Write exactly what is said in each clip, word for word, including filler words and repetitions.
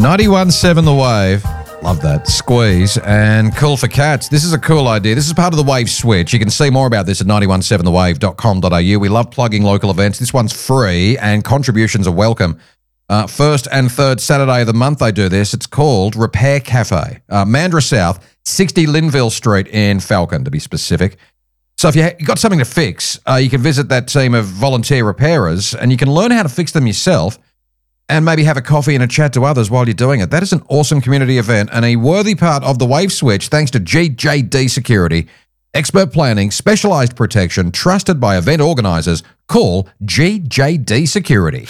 ninety-one point seven The Wave. Love that. Squeeze and Cool for Cats. This is a cool idea. This is part of the Wave Switch. You can see more about this at nine one seven the wave dot com dot a u. We love plugging local events. This one's free and contributions are welcome. Uh, first and third Saturday of the month they do this. It's called Repair Cafe. Uh, Mandurah South, sixty Linville Street in Falcon, to be specific. So if you ha- you got something to fix, uh, you can visit that team of volunteer repairers and you can learn how to fix them yourself and maybe have a coffee and a chat to others while you're doing it. That is an awesome community event and a worthy part of the Wave Switch thanks to G J D Security. Expert planning, specialised protection, trusted by event organisers. Call G J D Security.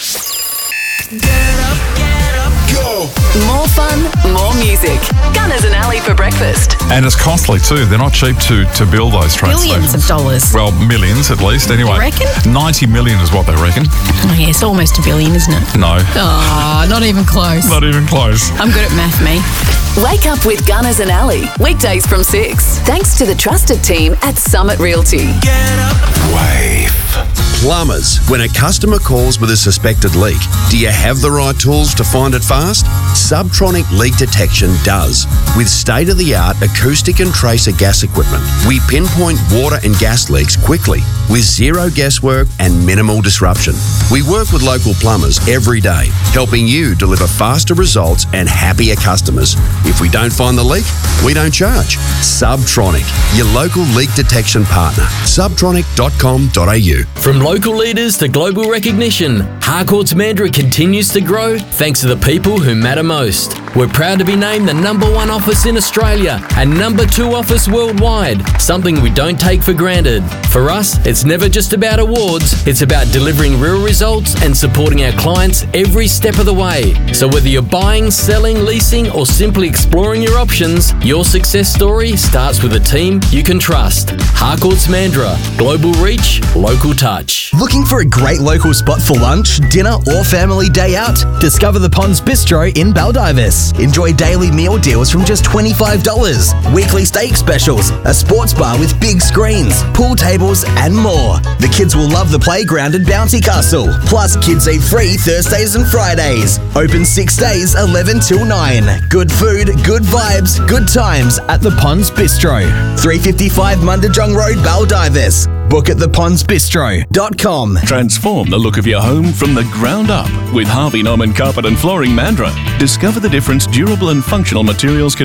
Get up, get up, go! More fun, more music. Gunners and Ali for breakfast. And it's costly too. They're not cheap to, to build those train Billions stations. of dollars. Well, millions at least. Anyway, You reckon? ninety million is what they reckon. Oh, yeah, it's almost a billion, isn't it? No, Oh, not even close. not even close. I'm good at math, me. Wake up with Gunners and Ali. Weekdays from six. Thanks to the trusted team at Summit Realty. Get up. Wave. Plumbers, when a customer calls with a suspected leak, do you have the right tools to find it fast? Subtronic Leak Detection does. With state-of-the-art acoustic and tracer gas equipment, we pinpoint water and gas leaks quickly with zero guesswork and minimal disruption. We work with local plumbers every day, helping you deliver faster results and happier customers. If we don't find the leak, we don't charge. Subtronic, your local leak detection partner. subtronic dot com dot a u. From local leaders to global recognition, Harcourts Mandurah continues to grow thanks to the people who matter most. We're proud to be named the number one office in Australia and number two office worldwide, something we don't take for granted. For us, it's never just about awards, it's about delivering real results and supporting our clients every step of the way. So whether you're buying, selling, leasing, or simply exploring your options, your success story starts with a team you can trust. Harcourts Mandurah, global reach, local touch. Looking for a great local spot for lunch, dinner, or family day out? Discover the Ponds Bistro in Baldivis. Enjoy daily meal deals from just twenty-five dollars, weekly steak specials, a sports bar with big screens, pool tables, and more. The kids will love the playground at Bouncy Castle. Plus, kids eat free Thursdays and Fridays. Open six days, eleven till nine. Good food, good vibes, good times at the Ponds Bistro. three fifty-five Mundajong Road, Baldivis. Book at the ponds bistro dot com. Transform the look of your home from the ground up with Harvey Norman Carpet and Flooring Mandurah. Discover the difference durable and functional materials can